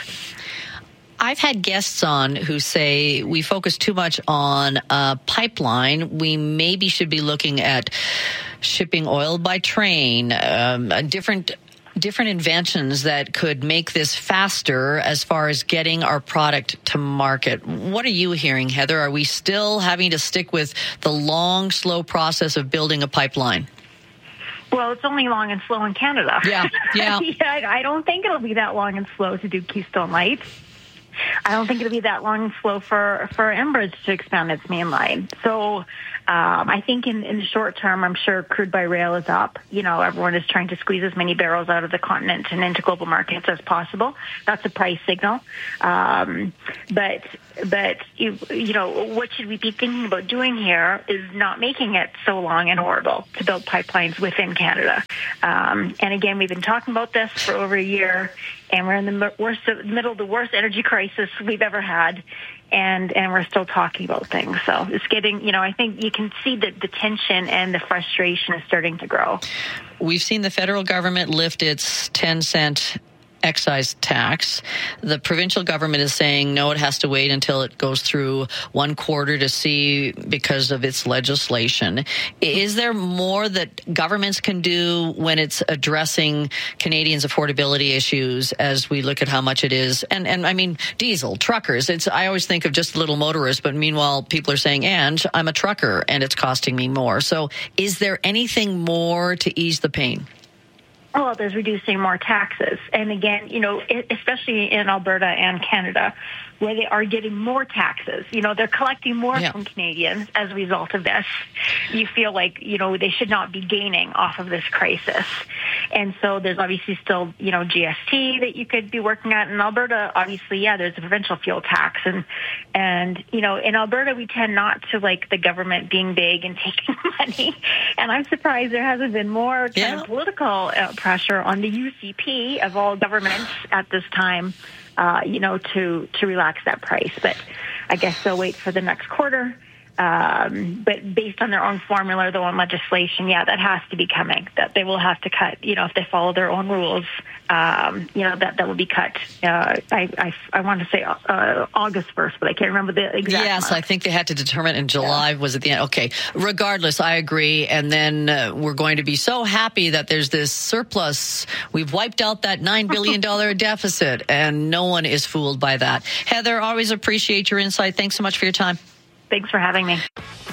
I've had guests on who say we focus too much on a pipeline. We maybe should be looking at shipping oil by train, um, different different inventions that could make this faster as far as getting our product to market. What are you hearing, Heather? Are we still having to stick with the long, slow process of building a pipeline? Well, it's only long and slow in Canada. Yeah, yeah. yeah I don't think it'll be that long and slow to do Keystone Light. I don't think it'll be that long and slow for, for Enbridge to expand its main line. So um, I think in, in the short term, I'm sure crude by rail is up. You know, everyone is trying to squeeze as many barrels out of the continent and into global markets as possible. That's a price signal. Um, but, but you, you know, what should we be thinking about doing here is not making it so long and horrible to build pipelines within Canada. Um, and again, we've been talking about this for over a year. And we're in the worst, middle of the worst energy crisis we've ever had, and and we're still talking about things. So it's getting, you know, I think you can see that the tension and the frustration is starting to grow. We've seen the federal government lift its ten cent excise tax. The provincial government is saying, no, it has to wait until it goes through one quarter to see because of its legislation. Is there more that governments can do when it's addressing Canadians' affordability issues as we look at how much it is? And, and I mean, diesel, truckers, it's, I always think of just little motorists, but meanwhile, people are saying, and I'm a trucker and it's costing me more. So is there anything more to ease the pain? Well, there's reducing more taxes. And again, you know, especially in Alberta and Canada, where they are getting more taxes. You know, they're collecting more yeah. from Canadians as a result of this. You feel like, you know, they should not be gaining off of this crisis. And so there's obviously still, you know, G S T that you could be working at. In Alberta, obviously, yeah, there's a provincial fuel tax. And, and you know, in Alberta, we tend not to like the government being big and taking money. And I'm surprised there hasn't been more kind yeah. of political uh, pressure on the U C P of all governments at this time. Uh, you know, to, to relax that price. But I guess they'll wait for the next quarter. Um, but based on their own formula, their own legislation, yeah, that has to be coming. That they will have to cut, you know, if they follow their own rules, um, you know, that, that will be cut. Uh, I, I, I want to say uh, August first, but I can't remember the exact Yes, month. I think they had to determine in July, yeah. was it the end? Okay, regardless, I agree. And then uh, we're going to be so happy that there's this surplus. We've wiped out that nine billion dollars deficit, and no one is fooled by that. Heather, always appreciate your insight. Thanks so much for your time. Thanks for having me.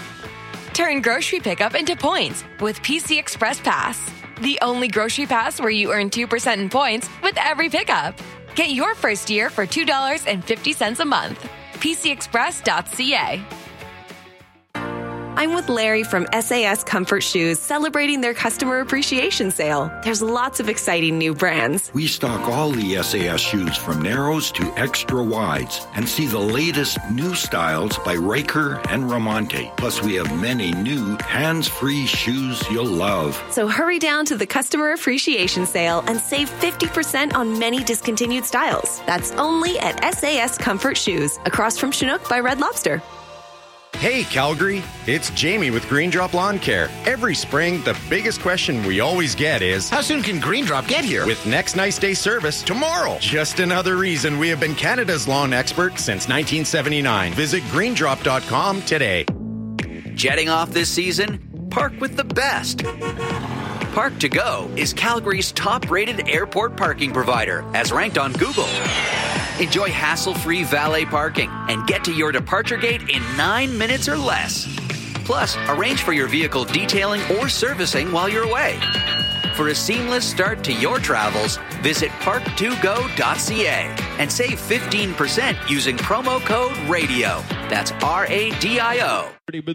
Turn grocery pickup into points with P C Express Pass, the only grocery pass where you earn two percent in points with every pickup. Get your first year for two dollars and fifty cents a month. P C express dot c a. I'm with Larry from S A S Comfort Shoes, celebrating their customer appreciation sale. There's lots of exciting new brands. We stock all the S A S shoes from narrows to extra wides and see the latest new styles by Riker and Ramonte. Plus, we have many new hands-free shoes you'll love. So hurry down to the customer appreciation sale and save fifty percent on many discontinued styles. That's only at S A S Comfort Shoes, across from Chinook by Red Lobster. Hey, Calgary, it's Jamie with Green Drop Lawn Care. Every spring, the biggest question we always get is, how soon can Green Drop get here? With next nice day service tomorrow. Just another reason we have been Canada's lawn expert since nineteen seventy-nine. Visit green drop dot com today. Jetting off this season? Park with the best. Park to Go is Calgary's top-rated airport parking provider, as ranked on Google. Enjoy hassle-free valet parking and get to your departure gate in nine minutes or less. Plus, arrange for your vehicle detailing or servicing while you're away. For a seamless start to your travels, visit park to go dot c a and save fifteen percent using promo code RADIO. That's R A D I O.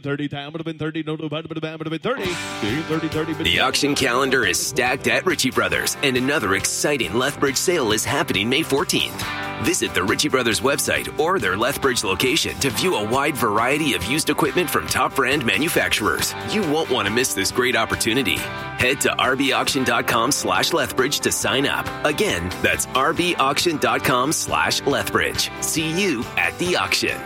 The auction calendar is stacked at Ritchie Brothers, and another exciting Lethbridge sale is happening May fourteenth. Visit the Ritchie Brothers website or their Lethbridge location to view a wide variety of used equipment from top brand manufacturers. You won't want to miss this great opportunity. Head to rbauction.com slash Lethbridge to sign up. Again, that's rbauction.com slash Lethbridge. See you at the auction.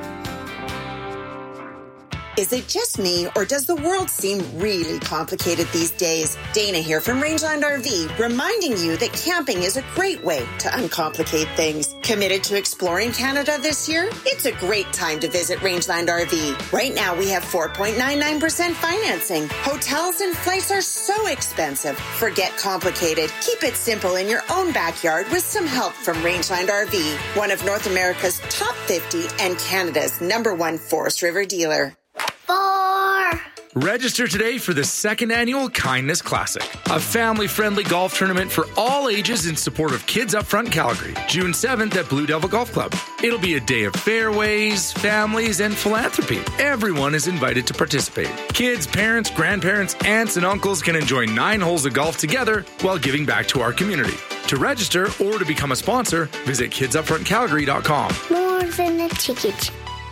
Is it just me, or does the world seem really complicated these days? Dana here from Rangeland R V, reminding you that camping is a great way to uncomplicate things. Committed to exploring Canada this year? It's a great time to visit Rangeland R V. Right now, we have four point nine nine percent financing. Hotels and flights are so expensive. Forget complicated. Keep it simple in your own backyard with some help from Rangeland R V, one of North America's top fifty and Canada's number one Forest River dealer. Four. Register today for the second annual Kindness Classic, a family-friendly golf tournament for all ages in support of Kids Up Front Calgary, June seventh at Blue Devil Golf Club. It'll be a day of fairways, families, and philanthropy. Everyone is invited to participate. Kids, parents, grandparents, aunts, and uncles can enjoy nine holes of golf together while giving back to our community. To register or to become a sponsor, visit kids up front calgary dot com. More than a ticket.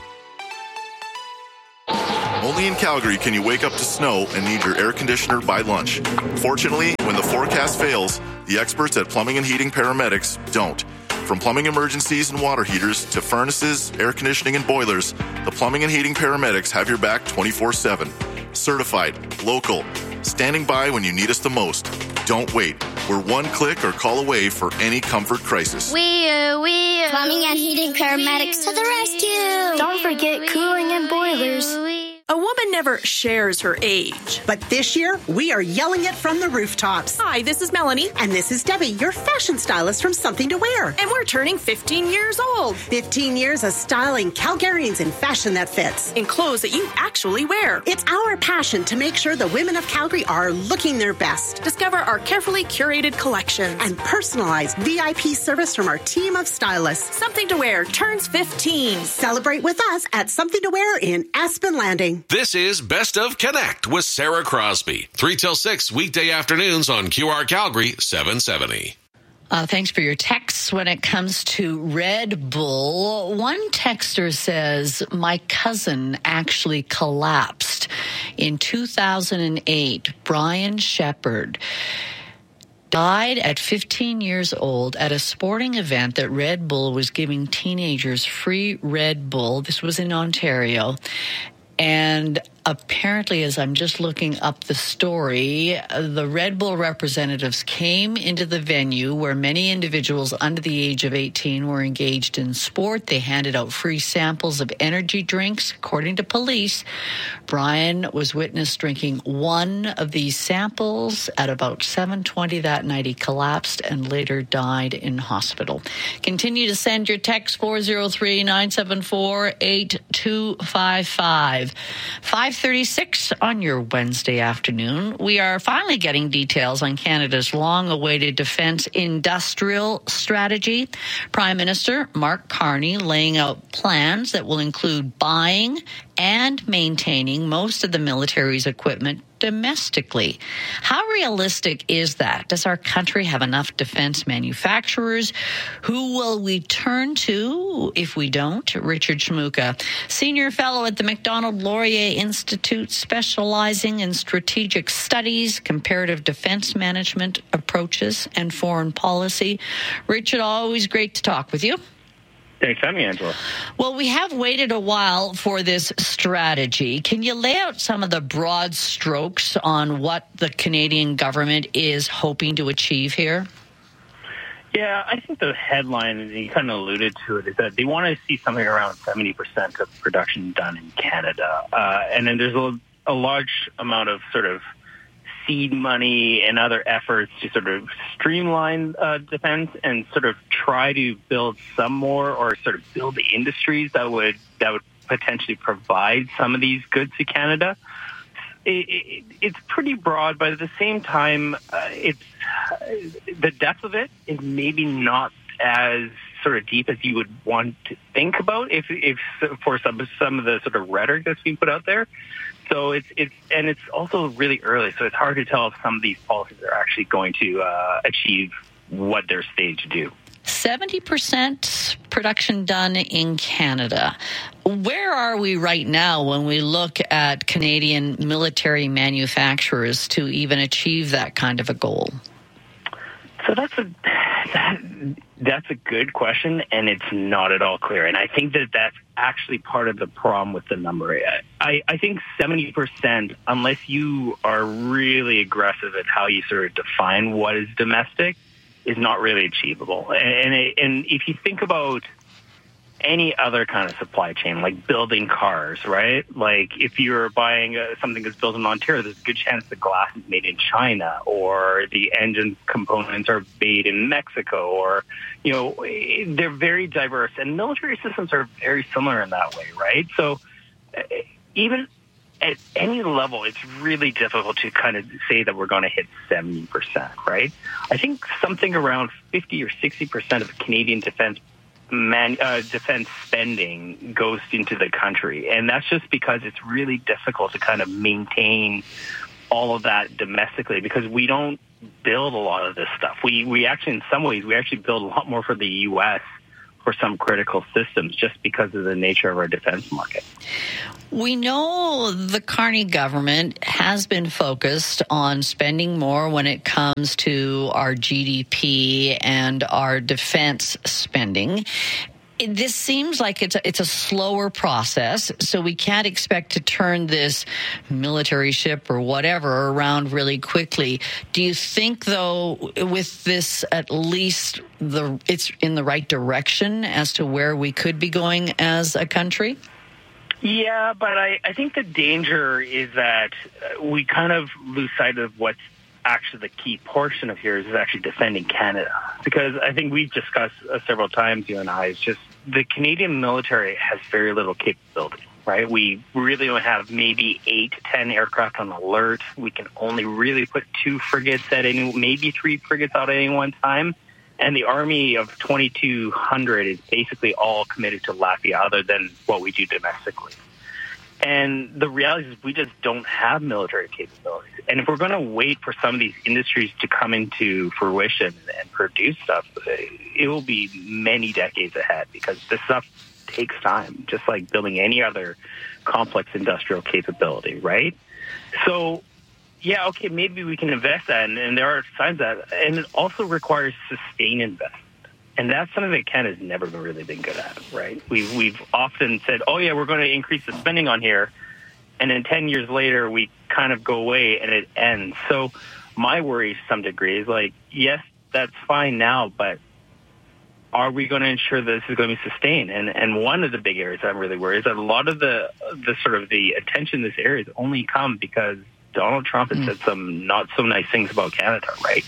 Only in Calgary can you wake up to snow and need your air conditioner by lunch. Fortunately, when the forecast fails, the experts at Plumbing and Heating Paramedics don't. From plumbing emergencies and water heaters to furnaces, air conditioning, and boilers, the Plumbing and Heating Paramedics have your back twenty-four seven. Certified, local, standing by when you need us the most. Don't wait. We're one click or call away for any comfort crisis. We, uh, we, uh, Plumbing and Heating Paramedics to the rescue. Don't forget cooling and boilers. A woman never shares her age. But this year, we are yelling it from the rooftops. Hi, this is Melanie. And this is Debbie, your fashion stylist from Something to Wear. And we're turning fifteen years old. fifteen years of styling Calgarians in fashion that fits. In clothes that you actually wear. It's our passion to make sure the women of Calgary are looking their best. Discover our carefully curated collections. And personalized V I P service from our team of stylists. Something to Wear turns fifteen. Celebrate with us at Something to Wear in Aspen Landing. This is Best of Connect with Sarah Crosby. three till six weekday afternoons on Q R Calgary seven seventy. Uh, thanks for your texts. When it comes to Red Bull, one texter says, my cousin actually collapsed in two thousand eight. Brian Shepard died at fifteen years old at a sporting event that Red Bull was giving teenagers free Red Bull. This was in Ontario. And apparently, as I'm just looking up the story, the Red Bull representatives came into the venue where many individuals under the age of eighteen were engaged in sport. They handed out free samples of energy drinks. According to police, Brian was witnessed drinking one of these samples. At about seven twenty that night, he collapsed and later died in hospital. Continue to send your text four oh three, nine seven four, eight two five five. five thirty-six on your Wednesday afternoon. We are finally getting details on Canada's long-awaited defence industrial strategy. Prime Minister Mark Carney laying out plans that will include buying and maintaining most of the military's equipment domestically. How realistic is that? Does our country have enough defense manufacturers? Who will we turn to if we don't? Richard Shmuka, senior fellow at the Macdonald Laurier Institute, specializing in strategic studies, comparative defense management approaches, and foreign policy. Richard, always great to talk with you. Thanks for having me, Angela. Well, we have waited a while for this strategy. Can you lay out some of the broad strokes on what the Canadian government is hoping to achieve here? Yeah, I think the headline, and you kind of alluded to it, is that they want to see something around seventy percent of production done in Canada. Uh, and then there's a, a large amount of sort of seed money and other efforts to sort of streamline uh, defense and sort of try to build some more, or sort of build the industries that would that would potentially provide some of these goods to Canada. It, it, it's pretty broad, but at the same time, uh, it's uh, the depth of it is maybe not as sort of deep as you would want to think about if, if for some some of the sort of rhetoric that's being put out there. So it's it's and it's also really early, so it's hard to tell if some of these policies are actually going to uh, achieve what they're staged to do. seventy percent production done in Canada. Where are we right now when we look at Canadian military manufacturers to even achieve that kind of a goal? So that's a that, that's a good question, and it's not at all clear. And I think that that's actually part of the problem with the number. I, I think seventy percent, unless you are really aggressive at how you sort of define what is domestic, is not really achievable. And, and, and if you think about any other kind of supply chain, like building cars, right? Like if you're buying uh, something that's built in Ontario, there's a good chance the glass is made in China, or the engine components are made in Mexico, or, you know, they're very diverse. And military systems are very similar in that way, right? So uh, even at any level, it's really difficult to kind of say that we're going to hit seventy percent, right? I think something around fifty or sixty percent of Canadian defense Man, uh, defense spending goes into the country. And that's just because it's really difficult to kind of maintain all of that domestically, because we don't build a lot of this stuff. We, we actually, in some ways, we actually build a lot more for the U S for some critical systems just because of the nature of our defense market. We know the Carney government has been focused on spending more when it comes to our G D P and our defense spending. This seems like it's a, it's a slower process, so we can't expect to turn this military ship or whatever around really quickly. Do you think, though, with this, at least the it's in the right direction as to where we could be going as a country? Yeah, but I, I think the danger is that we kind of lose sight of what's actually the key portion of here is actually defending Canada. Because I think we've discussed uh, several times, you and I, is just the Canadian military has very little capability, right? We really only have maybe eight to ten aircraft on alert. We can only really put two frigates at any, maybe three frigates out at any one time. And the army of twenty-two hundred is basically all committed to Latvia other than what we do domestically. And the reality is we just don't have military capabilities. And if we're going to wait for some of these industries to come into fruition and produce stuff, it will be many decades ahead, because this stuff takes time, just like building any other complex industrial capability, right? So, yeah, okay, maybe we can invest that, and, and there are signs that, and it also requires sustained investment. And that's something that Canada's never been really been good at, right? We've, we've often said, oh, yeah, we're going to increase the spending on here. And then ten years later, we kind of go away and it ends. So my worry to some degree is like, yes, that's fine now, but are we going to ensure that this is going to be sustained? And and one of the big areas I'm really worried is that a lot of the, the sort of the attention in this area has only come because Donald Trump has mm. said some not so nice things about Canada, right?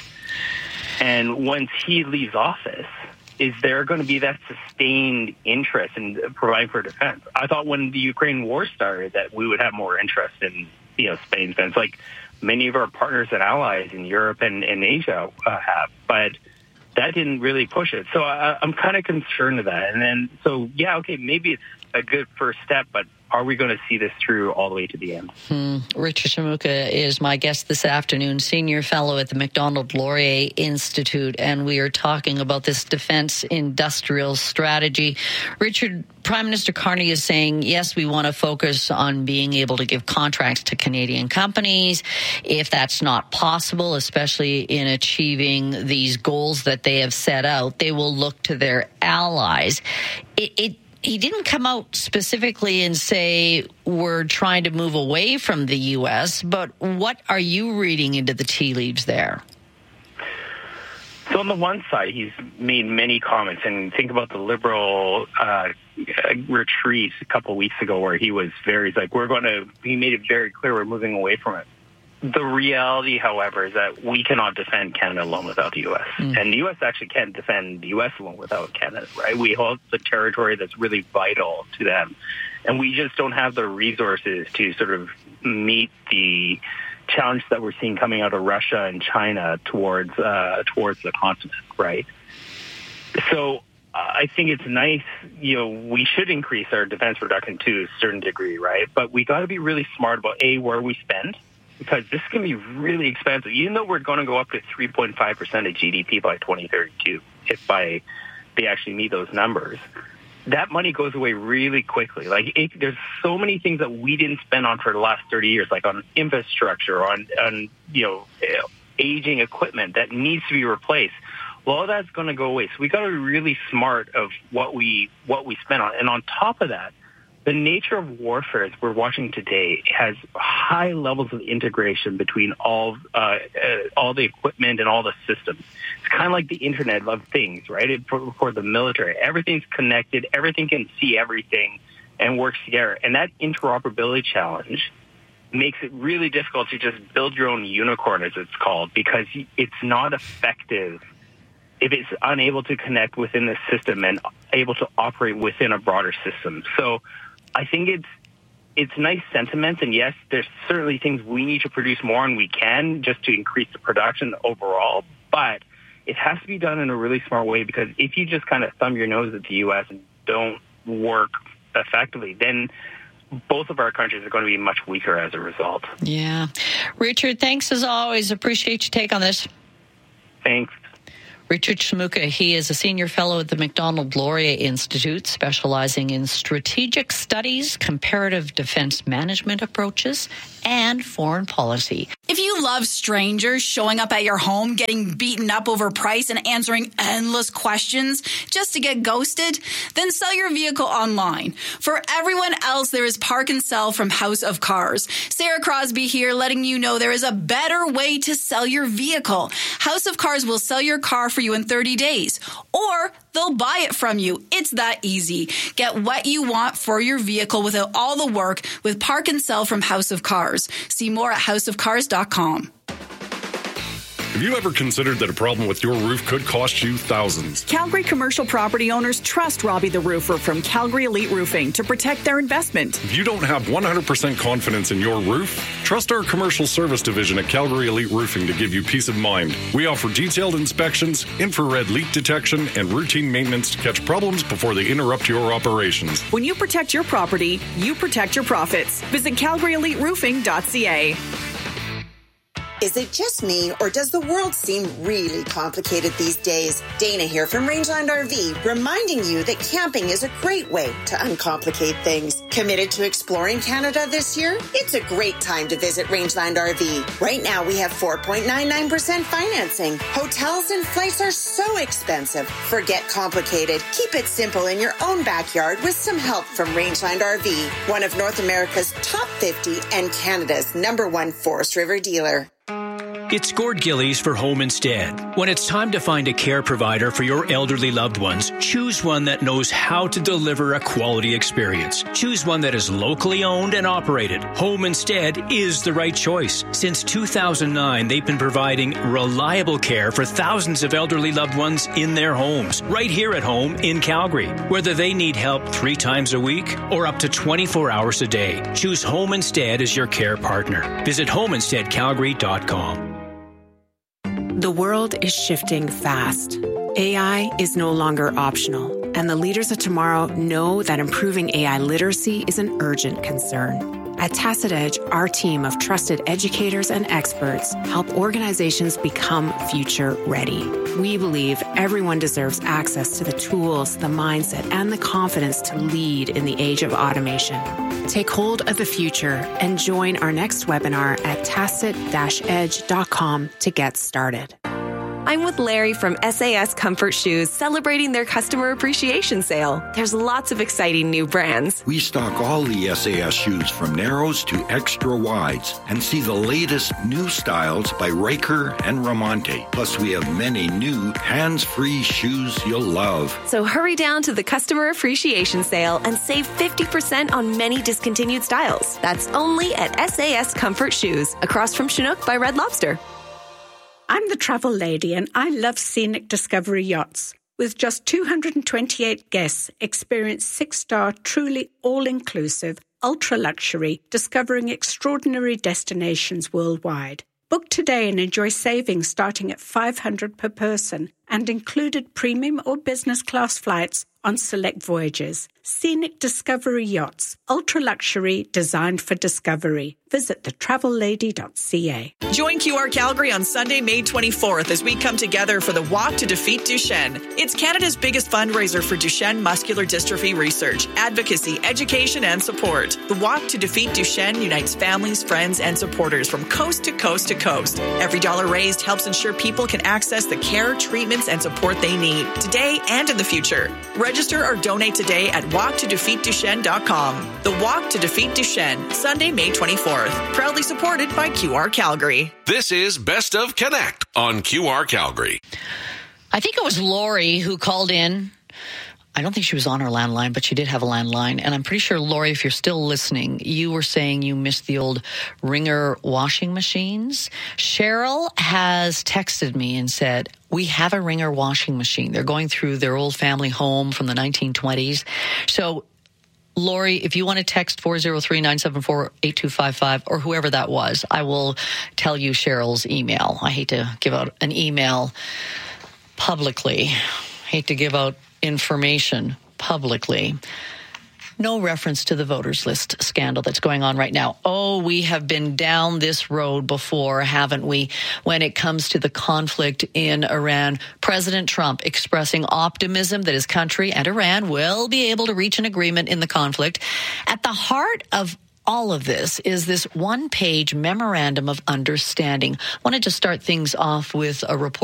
And once he leaves office, is there going to be that sustained interest in providing for defense? I thought when the Ukraine war started that we would have more interest in, you know, Spain's defense, like many of our partners and allies in Europe and, and Asia uh, have, but that didn't really push it. So I, I'm kind of concerned of that. And then, so yeah, okay, maybe it's a good first step, but are we going to see this through all the way to the end? Hmm. Richard Shimooka is my guest this afternoon, senior fellow at the Macdonald Laurier Institute, and we are talking about this defense industrial strategy. Richard, Prime Minister Carney is saying, yes, we want to focus on being able to give contracts to Canadian companies. If that's not possible, especially in achieving these goals that they have set out, they will look to their allies. It, it He didn't come out specifically and say we're trying to move away from the U S, but what are you reading into the tea leaves there? So on the one side, he's made many comments, and think about the Liberal uh, retreat a couple of weeks ago where he was very, like, we're going to, he made it very clear we're moving away from it. The reality, however, is that we cannot defend Canada alone without the U S. Mm. And the U S actually can't defend the U S alone without Canada, right? We hold the territory that's really vital to them. And we just don't have the resources to sort of meet the challenge that we're seeing coming out of Russia and China towards uh, towards the continent, right? So uh, I think it's nice, you know, we should increase our defense production to a certain degree, right? But we got to be really smart about, A, where we spend, because this can be really expensive. Even though we're going to go up to three point five percent of G D P by twenty thirty-two, if by they actually meet those numbers, that money goes away really quickly. Like it, there's so many things that we didn't spend on for the last thirty years, like on infrastructure, on, on you know, aging equipment that needs to be replaced. Well, all that's going to go away. So we got to be really smart of what we what we spend on. And on top of that, the nature of warfare as we're watching today has high levels of integration between all uh, uh, all the equipment and all the systems. It's kind of like the Internet of Things, right? It, for, for the military, everything's connected, everything can see everything and works together. And that interoperability challenge makes it really difficult to just build your own unicorn, as it's called, because it's not effective if it's unable to connect within the system and able to operate within a broader system. So I think it's it's nice sentiments, and yes, there's certainly things we need to produce more, and we can just to increase the production overall, but it has to be done in a really smart way, because if you just kind of thumb your nose at the U S and don't work effectively, then both of our countries are going to be much weaker as a result. Yeah. Richard, thanks as always. Appreciate your take on this. Thanks. Richard Shmuka, he is a senior fellow at the Macdonald-Laurier Institute, specializing in strategic studies, comparative defense management approaches, and foreign policy. If you love strangers showing up at your home, getting beaten up over price, and answering endless questions just to get ghosted, then sell your vehicle online. For everyone else, there is Park and Sell from House of Cars. Sarah Crosby here, letting you know there is a better way to sell your vehicle. House of Cars will sell your car for you in thirty days, or they'll buy it from you. It's that easy. Get what you want for your vehicle without all the work with Park and Sell from House of Cars. See more at house of cars dot com. Have you ever considered that a problem with your roof could cost you thousands? Calgary commercial property owners trust Robbie the Roofer from Calgary Elite Roofing to protect their investment. If you don't have one hundred percent confidence in your roof, trust our commercial service division at Calgary Elite Roofing to give you peace of mind. We offer detailed inspections, infrared leak detection, and routine maintenance to catch problems before they interrupt your operations. When you protect your property, you protect your profits. Visit calgary elite roofing dot c a. Is it just me, or does the world seem really complicated these days? Dana here from Rangeland R V, reminding you that camping is a great way to uncomplicate things. Committed to exploring Canada this year? It's a great time to visit Rangeland R V. Right now, we have four point nine nine percent financing. Hotels and flights are so expensive. Forget complicated. Keep it simple in your own backyard with some help from Rangeland R V, one of North America's top fifty and Canada's number one Forest River dealer. It's Gord Gillies for Home Instead. When it's time to find a care provider for your elderly loved ones, choose one that knows how to deliver a quality experience. Choose one that is locally owned and operated. Home Instead is the right choice. Since two thousand nine, they've been providing reliable care for thousands of elderly loved ones in their homes, right here at home in Calgary. Whether they need help three times a week or up to twenty-four hours a day, choose Home Instead as your care partner. Visit home instead calgary dot com. The world is shifting fast. A I is no longer optional, and the leaders of tomorrow know that improving A I literacy is an urgent concern. At Tacit Edge, our team of trusted educators and experts help organizations become future ready. We believe everyone deserves access to the tools, the mindset, and the confidence to lead in the age of automation. Take hold of the future and join our next webinar at tacit dash edge dot com to get started. I'm with Larry from S A S Comfort Shoes, celebrating their customer appreciation sale. There's lots of exciting new brands. We stock all the S A S shoes from narrows to extra wides, and see the latest new styles by Riker and Ramonte. Plus, we have many new hands-free shoes you'll love. So hurry down to the customer appreciation sale and save fifty percent on many discontinued styles. That's only at S A S Comfort Shoes, across from Chinook by Red Lobster. I'm the travel lady, and I love Scenic Discovery Yachts. With just two hundred twenty-eight guests, experience six-star, truly all-inclusive, ultra-luxury, discovering extraordinary destinations worldwide. Book today and enjoy savings starting at five hundred dollars per person and included premium or business class flights on select voyages. Scenic Discovery Yachts, ultra-luxury, designed for discovery. visit the travel lady dot c a. Join Q R Calgary on Sunday, May twenty-fourth as we come together for the Walk to Defeat Duchenne. It's Canada's biggest fundraiser for Duchenne muscular dystrophy research, advocacy, education, and support. The Walk to Defeat Duchenne unites families, friends, and supporters from coast to coast to coast. Every dollar raised helps ensure people can access the care, treatments, and support they need today and in the future. Register or donate today at walk to defeat duchenne dot com. The Walk to Defeat Duchenne, Sunday, May twenty-fourth. Proudly supported by Q R Calgary. This is Best of Connect on Q R Calgary. I think it was Lori who called in. I don't think she was on her landline, but she did have a landline. And I'm pretty sure, Lori, if you're still listening, you were saying you missed the old Ringer washing machines. Cheryl has texted me and said, we have a Ringer washing machine. They're going through their old family home from the nineteen twenties. So, Lori, if you want to text four oh three, nine seven four, eight two five five or whoever that was, I will tell you Cheryl's email. I hate to give out an email publicly. I hate to give out information publicly. No reference to the voters list scandal that's going on right now. Oh, we have been down this road before, haven't we? When it comes to the conflict in Iran, President Trump expressing optimism that his country and Iran will be able to reach an agreement in the conflict. At the heart of all of this is this one-page memorandum of understanding. I wanted to start things off with a report